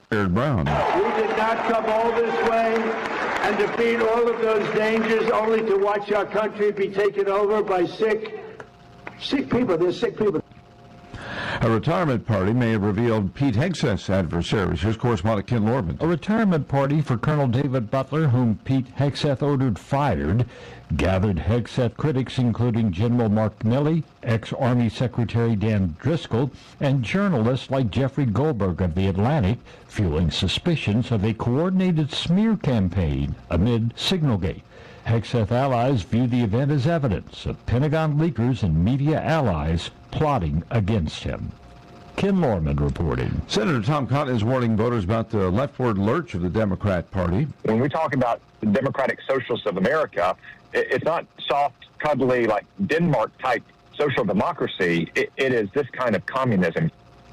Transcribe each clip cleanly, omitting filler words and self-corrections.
Aaron Brown. We did not come all this way and defeat all of those dangers only to watch our country be taken over by sick people. They're sick people. A retirement party may have revealed Pete Hegseth's adversaries. Here's correspondent Ken Lorman. A retirement party for Colonel David Butler, whom Pete Hegseth ordered fired, gathered Hegseth critics including General Mark Milley, ex-Army Secretary Dan Driscoll, and journalists like Jeffrey Goldberg of The Atlantic, fueling suspicions of a coordinated smear campaign amid Signalgate. Hegseth allies view the event as evidence of Pentagon leakers and media allies plotting against him. Ken Lorman reporting. Senator Tom Cotton is warning voters about the leftward lurch of the Democrat Party. When we talk about the Democratic Socialists of America, it's not soft, cuddly, like Denmark-type social democracy. It is this kind of communism.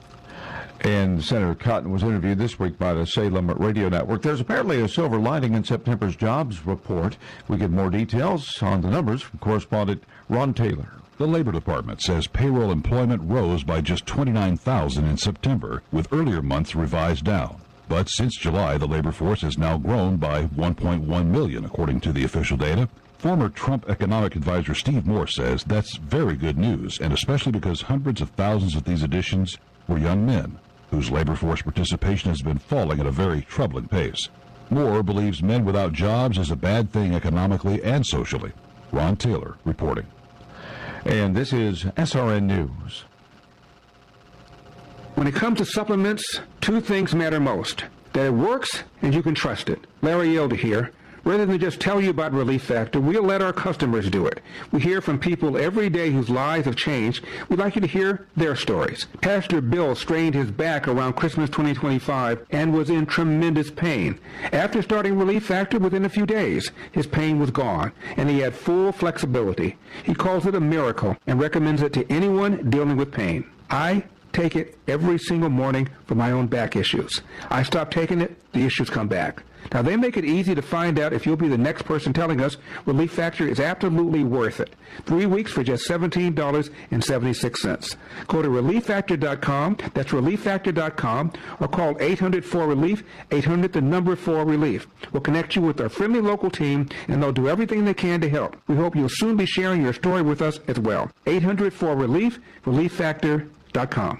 And Senator Cotton was interviewed this week by the Salem Radio Network. There's apparently a silver lining in September's jobs report. We get more details on the numbers from correspondent Ron Taylor. The Labor Department says payroll employment rose by just 29,000 in September, with earlier months revised down. But since July, the labor force has now grown by 1.1 million, according to the official data. Former Trump economic advisor Steve Moore says that's very good news, and especially because hundreds of thousands of these additions were young men, whose labor force participation has been falling at a very troubling pace. Moore believes men without jobs is a bad thing economically and socially. Ron Taylor reporting. And this is SRN News. When it comes to supplements, two things matter most: that it works and you can trust it. Larry Elder here. Rather than just tell you about Relief Factor, we'll let our customers do it. We hear from people every day whose lives have changed. We'd like you to hear their stories. Pastor Bill strained his back around Christmas 2025 and was in tremendous pain. After starting Relief Factor, within a few days, his pain was gone, and he had full flexibility. He calls it a miracle and recommends it to anyone dealing with pain. I take it every single morning for my own back issues. I stop taking it, the issues come back. Now, they make it easy to find out if you'll be the next person telling us Relief Factor is absolutely worth it. 3 weeks for just $17.76. Go to ReliefFactor.com, that's ReliefFactor.com, or call 800-4RELIEF, 800-4RELIEF. We'll connect you with our friendly local team, and they'll do everything they can to help. We hope you'll soon be sharing your story with us as well. 800-4RELIEF, ReliefFactor.com.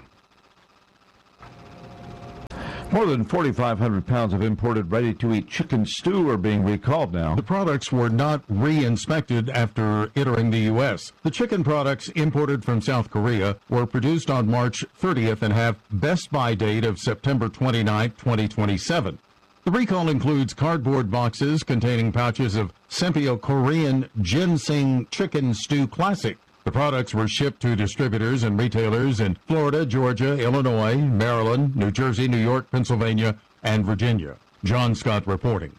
More than 4,500 pounds of imported ready-to-eat chicken stew are being recalled now. The products were not re-inspected after entering the U.S. The chicken products imported from South Korea were produced on March 30th and have best buy date of September 29, 2027. The recall includes cardboard boxes containing pouches of Sempio Korean Ginseng Chicken Stew Classic. The products were shipped to distributors and retailers in Florida, Georgia, Illinois, Maryland, New Jersey, New York, Pennsylvania, and Virginia. John Scott reporting.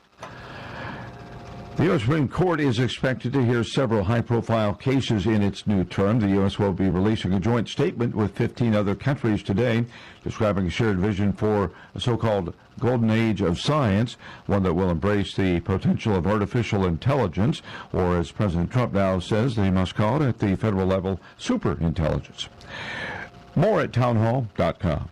The U.S. Supreme Court is expected to hear several high-profile cases in its new term. The U.S. will be releasing a joint statement with 15 other countries today, describing a shared vision for a so-called golden age of science, one that will embrace the potential of artificial intelligence, or as President Trump now says they must call it at the federal level, superintelligence. More at townhall.com.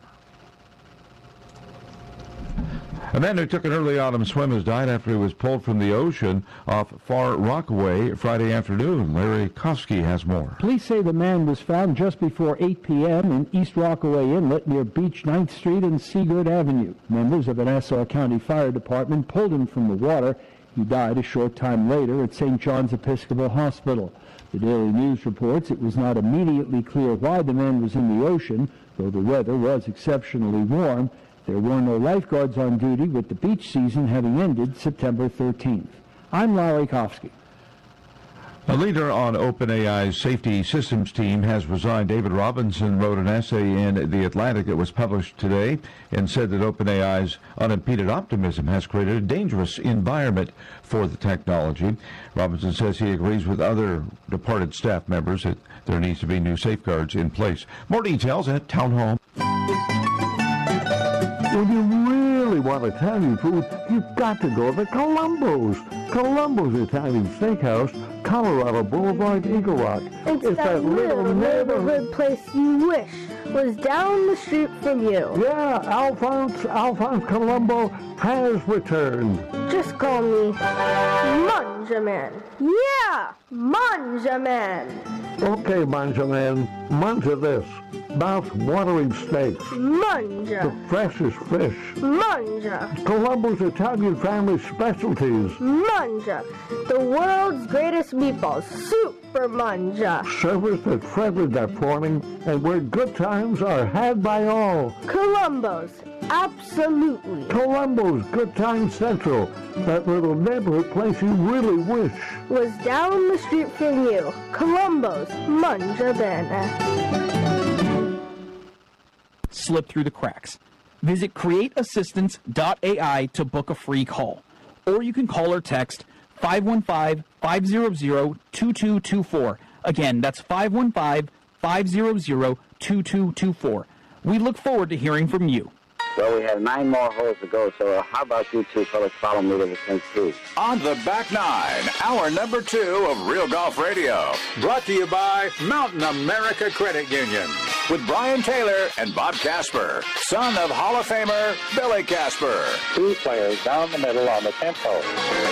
A man who took an early autumn swim has died after he was pulled from the ocean off Far Rockaway Friday afternoon. Larry Kofsky has more. Police say the man was found just before 8 p.m. in East Rockaway Inlet near Beach 9th Street and Seagirt Avenue. Members of the Nassau County Fire Department pulled him from the water. He died a short time later at St. John's Episcopal Hospital. The Daily News reports it was not immediately clear why the man was in the ocean, though the weather was exceptionally warm. There were no lifeguards on duty, with the beach season having ended September 13th. I'm Larry Kofsky. A leader on OpenAI's safety systems team has resigned. David Robinson wrote an essay in The Atlantic that was published today and said that OpenAI's unimpeded optimism has created a dangerous environment for the technology. Robinson says he agrees with other departed staff members that there needs to be new safeguards in place. More details at Town Hall. When you really want Italian food, you've got to go to Columbo's. Columbo's Italian Steakhouse, Colorado Boulevard, Eagle Rock. It's that little neighborhood place you wish was down the street from you. Yeah, Alphonse Columbo has returned. Just call me Manja Man. Yeah, Manja Man. Okay, Manja Man, manja this. Mouth-watering steaks. Manja. The freshest fish. Manja. Columbo's Italian family specialties. Manja. The world's greatest meatballs. Super Manja. Service that's friendly that morning and where good times are had by all. Columbo's. Absolutely. Columbo's Good Time Central. That little neighborhood place you really wish was down the street from you. Columbo's Manja Bene. Slip through the cracks. Visit createassistance.ai to book a free call. Or you can call or text 515-500-2224. Again, that's 515-500-2224. We look forward to hearing from you. Well, we have 9 more holes to go, so how about you two fellas follow me to the 10th tee? On the back nine, hour number 2 of Real Golf Radio. Brought to you by Mountain America Credit Union. With Brian Taylor and Bob Casper, son of Hall of Famer Billy Casper. 2 players down the middle on the 10th hole.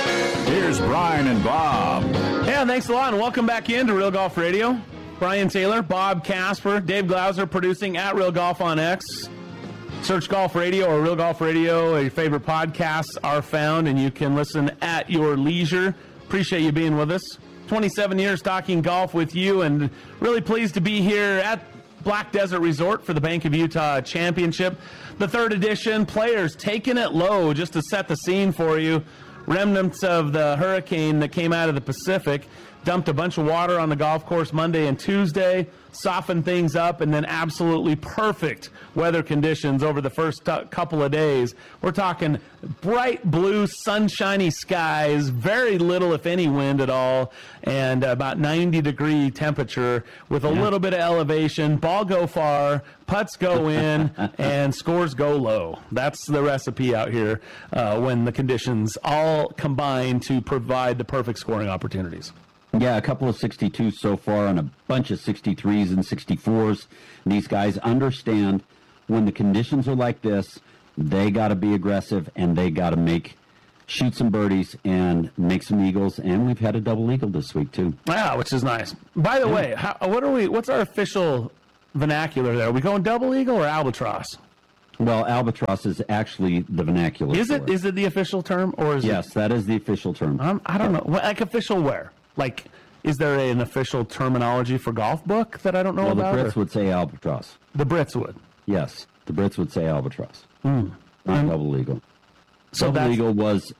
Here's Brian and Bob. Yeah, thanks a lot, and welcome back into Real Golf Radio. Brian Taylor, Bob Casper, Dave Glauser producing at Real Golf on X. Search Golf Radio or Real Golf Radio. Your favorite podcasts are found, and you can listen at your leisure. Appreciate you being with us. 27 years talking golf with you, and really pleased to be here at Black Desert Resort for the Bank of Utah Championship. The 3rd edition. Players taking it low just to set the scene for you. Remnants of the hurricane that came out of the Pacific dumped a bunch of water on the golf course Monday and Tuesday, softened things up, and then absolutely perfect weather conditions over the first couple of days. We're talking bright blue, sunshiny skies, very little, if any, wind at all, and about 90-degree temperature with a little bit of elevation. Ball go far, putts go in, and scores go low. That's the recipe out here when the conditions all combine to provide the perfect scoring opportunities. Yeah, a couple of 62s so far and a bunch of 63s and 64s. These guys understand when the conditions are like this, they got to be aggressive and they got to shoot some birdies and make some eagles. And we've had a double eagle this week too. Yeah, which is nice. By the way, what's our official vernacular there? Are we going double eagle or albatross? Well, albatross is actually the vernacular. Is it? Is it the official term, or is yes, that is the official term. I don't know. Like official where? Like, is there an official terminology for golf book that I don't know about? The Brits would say albatross. The Brits would? Yes, the Brits would say albatross. Not double eagle. So double eagle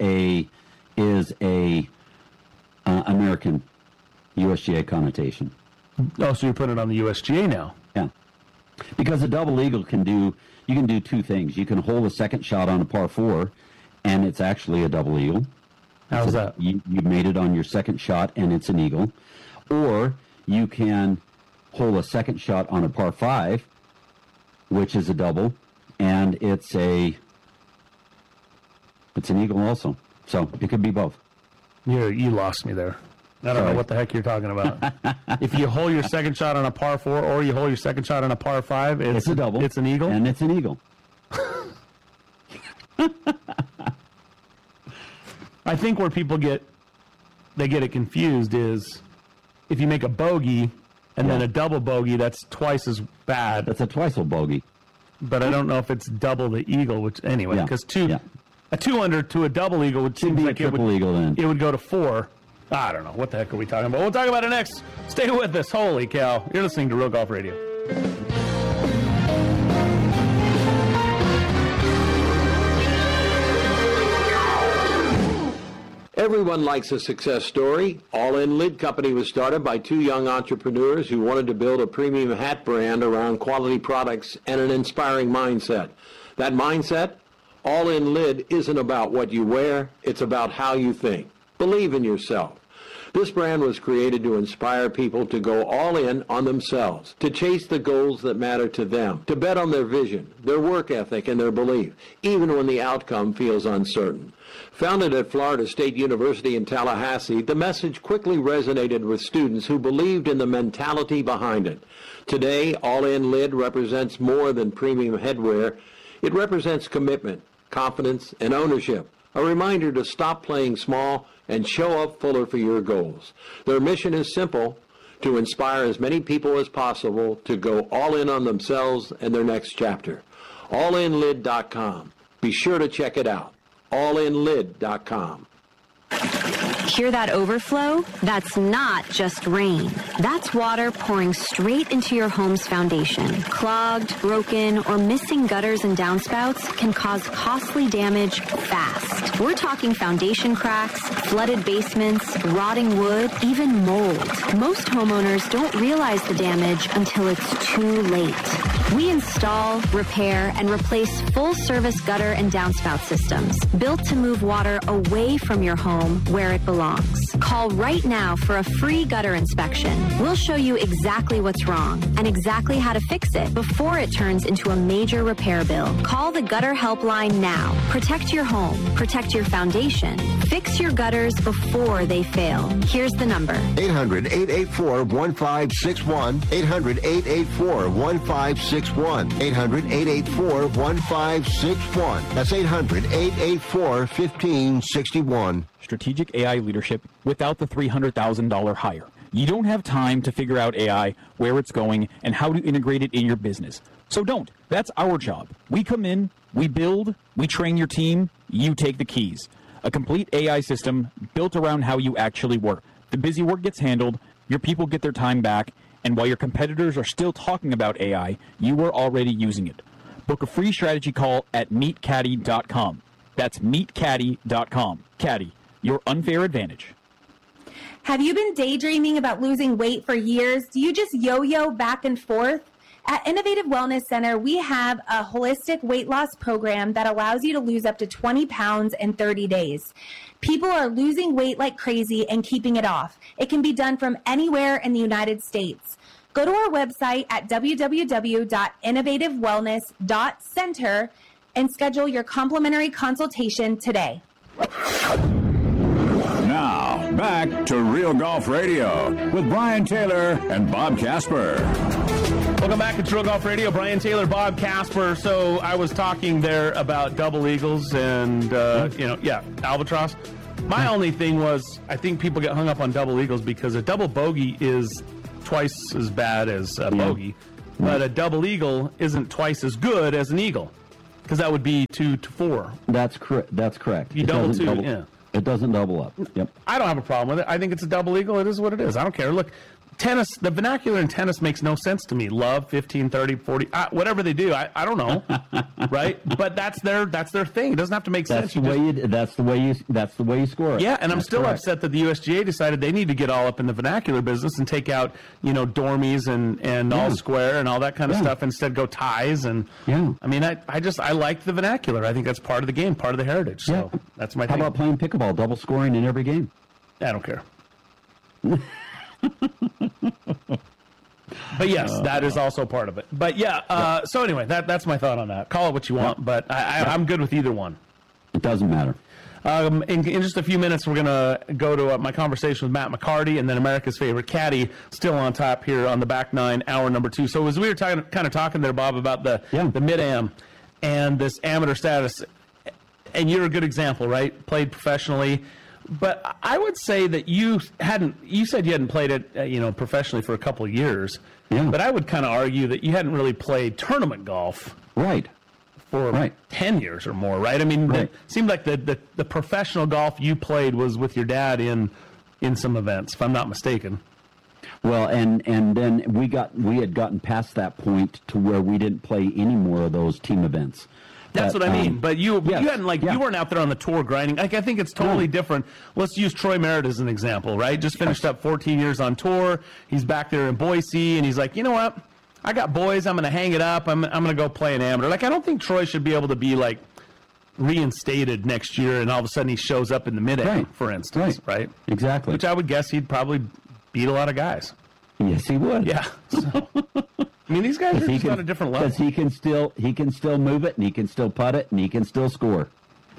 is a American USGA connotation. Oh, so you're putting it on the USGA now? Yeah, because a double eagle you can do 2 things. You can hold a second shot on a par 4, and it's actually a double eagle. How's that? You made it on your second shot, and it's an eagle. Or you can hold a second shot on a par 5, which is a double, and it's an eagle also. So it could be both. You lost me there. I don't know what the heck you're talking about. If you hold your second shot on a par 4 or you hold your second shot on a par 5, it's a double. It's an eagle? And it's an eagle. I think where people get it confused is if you make a bogey and then a double bogey, that's twice as bad. That's a twice-a bogey. But I don't know if it's double the eagle, which anyway, because a 2-under to a double eagle would seem like it would go to 4. I don't know. What the heck are we talking about? We'll talk about it next. Stay with us. Holy cow. You're listening to Real Golf Radio. Everyone likes a success story. All In Lid Company was started by 2 young entrepreneurs who wanted to build a premium hat brand around quality products and an inspiring mindset. That mindset? All In Lid isn't about what you wear. It's about how you think. Believe in yourself. This brand was created to inspire people to go all in on themselves, to chase the goals that matter to them, to bet on their vision, their work ethic, and their belief, even when the outcome feels uncertain. Founded at Florida State University in Tallahassee, the message quickly resonated with students who believed in the mentality behind it. Today, All In Lid represents more than premium headwear. It represents commitment, confidence, and ownership. A reminder to stop playing small and show up fuller for your goals. Their mission is simple: to inspire as many people as possible to go all in on themselves and their next chapter. AllInLid.com. Be sure to check it out. AllInLid.com. Hear that overflow? That's not just rain. That's water pouring straight into your home's foundation. Clogged, broken, or missing gutters and downspouts can cause costly damage fast. We're talking foundation cracks, flooded basements, rotting wood, even mold. Most homeowners don't realize the damage until it's too late. We install, repair, and replace full-service gutter and downspout systems built to move water away from your home where it belongs. Call right now for a free gutter inspection. We'll show you exactly what's wrong and exactly how to fix it before it turns into a major repair bill. Call the Gutter Helpline now. Protect your home. Protect your foundation. Fix your gutters before they fail. Here's the number. 800-884-1561. 800-884-1561. 800-884-1561. That's 800-884-1561. Strategic AI leadership without the $300,000 hire. You don't have time to figure out AI, where it's going, and how to integrate it in your business. So don't. That's our job. We come in, we build, we train your team, you take the keys. A complete AI system built around how you actually work. The busy work gets handled, your people get their time back, and while your competitors are still talking about AI, you are already using it. Book a free strategy call at meetcaddy.com. That's meetcaddy.com. Caddy, your unfair advantage. Have you been daydreaming about losing weight for years? Do you just yo-yo back and forth? At Innovative Wellness Center, we have a holistic weight loss program that allows you to lose up to 20 pounds in 30 days. People are losing weight like crazy and keeping it off. It can be done from anywhere in the United States. Go to our website at www.innovativewellness.center and schedule your complimentary consultation today. Now, back to Real Golf Radio with Brian Taylor and Bob Casper. Welcome back to Real Golf Radio. Brian Taylor, Bob Casper. So I was talking there about double eagles and, albatross. My only thing was, I think people get hung up on double eagles because a double bogey is twice as bad as a bogey, but a double eagle isn't twice as good as an eagle, because that would be 2 to 4. That's correct. That's correct. You double two, yeah. It doesn't double up. Yep. I don't have a problem with it. I think it's a double eagle. It is what it is. I don't care. Look, tennis, the vernacular in tennis makes no sense to me. Love, 15, 30, 40, whatever they do, I don't know, right? But that's their thing. It doesn't have to make sense. That's the way you score it. Yeah, and I'm still upset that the USGA decided they need to get all up in the vernacular business and take out, dormies and all square and all that kind of stuff, instead go ties and I mean, I like the vernacular. I think that's part of the game, part of the heritage. So that's my thing. How about playing pickleball, double scoring in every game? I don't care. But yes, that is also part of it. But so anyway, that's my thought on that. Call it what you want, but I'm good with either one. It doesn't matter. In just a few minutes, we're going to go to my conversation with Matt McCarty, and then America's favorite caddy, still on top here on the back nine, hour number 2. So as we were kind of talking there, Bob, about the mid-am and this amateur status, and you're a good example, right? Played professionally. But I would say that you said you hadn't played it, professionally for a couple of years. Yeah. But I would kind of argue that you hadn't really played tournament golf. Right. For 10 years or more, right? I mean, it seemed like the professional golf you played was with your dad in some events, if I'm not mistaken. Well, and then we had gotten past that point to where we didn't play any more of those team events. That's what I mean. But you hadn't you weren't out there on the tour grinding. Like, I think it's totally different. Let's use Troy Merritt as an example, right? Just finished up 14 years on tour. He's back there in Boise, and he's like, you know what? I got boys. I'm going to hang it up. I'm going to go play an amateur. Like, I don't think Troy should be able to be like reinstated next year, and all of a sudden he shows up in the mid-A, Right. for instance, right? Exactly. Which I would guess he'd probably beat a lot of guys. Yes, he would. Yeah. So, I mean, these guys are just on a different level. Because he can still move it, and he can still putt it, and he can still score.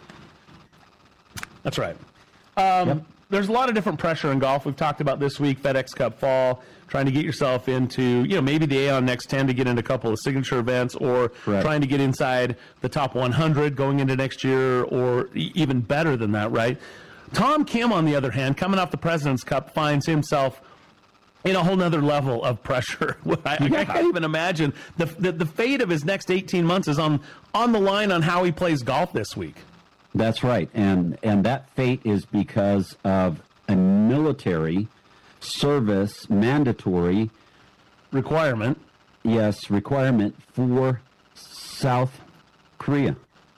That's right. There's a lot of different pressure in golf. We've talked about this week, FedEx Cup Fall, trying to get yourself into, maybe the Aon Next 10 to get into a couple of signature events, or trying to get inside the top 100 going into next year, or even better than that, right? Tom Kim, on the other hand, coming off the President's Cup, finds himself in a whole nother level of pressure. I can't even imagine. The fate of his next 18 months is on the line on how he plays golf this week. That's right, and that fate is because of a military service mandatory requirement. Yes, requirement for South Korea.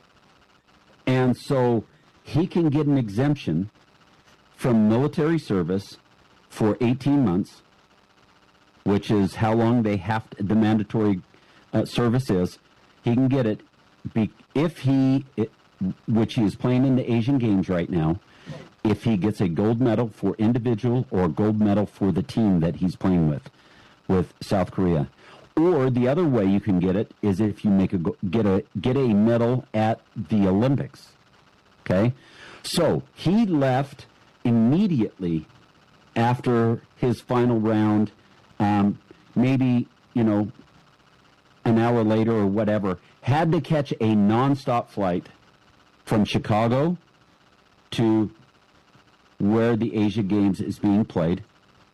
And so he can get an exemption from military service for 18 months, which is how long they have to, the mandatory service is. He can get it if which he is playing in the Asian Games right now, if he gets a gold medal for individual or gold medal for the team that he's playing with South Korea. Or the other way you can get it is if you get a medal at the Olympics. Okay? So he left immediately after his final round, maybe, an hour later or whatever, had to catch a nonstop flight from Chicago to where the Asia Games is being played.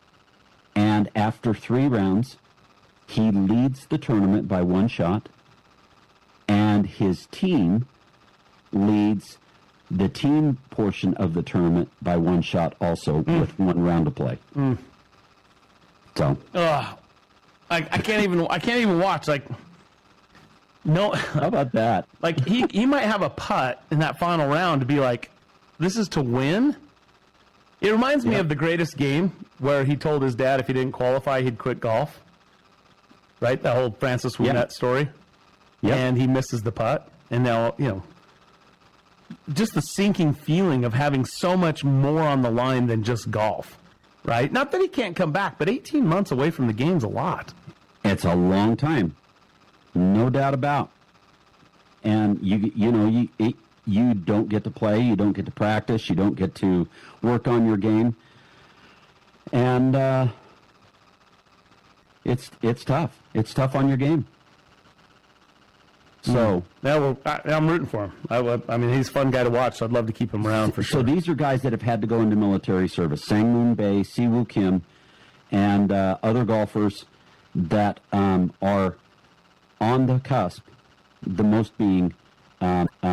And after 3 rounds, he leads the tournament by 1 shot, and his team leads the team portion of the tournament by 1 shot also with 1 round to play. So I can't even watch. No. How about that? He might have a putt in that final round to be like, this is to win. It reminds me of The Greatest Game, where he told his dad if he didn't qualify, he'd quit golf. Right? That whole Francis Ouimet story. Yep. And he misses the putt. And now, just the sinking feeling of having so much more on the line than just golf. Right? Not that he can't come back, but 18 months away from the game's a lot. It's a long time. No doubt about. And you don't get to play, you don't get to practice, you don't get to work on your game. And it's tough. It's tough on your game. So I'm rooting for him. I mean, he's a fun guy to watch, so I'd love to keep him around for sure. So these are guys that have had to go into military service. Sang-Moon Bae, Siwoo Kim, and other golfers that are on the cusp, the most being